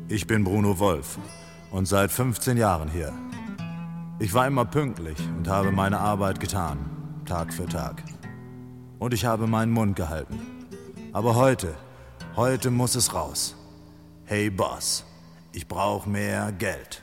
Ich bin Bruno Wolf und seit 15 Jahren hier. Ich war immer pünktlich und habe meine Arbeit getan, Tag für Tag. Und ich habe meinen Mund gehalten. Aber heute muss es raus. Hey Boss, ich brauche mehr Geld.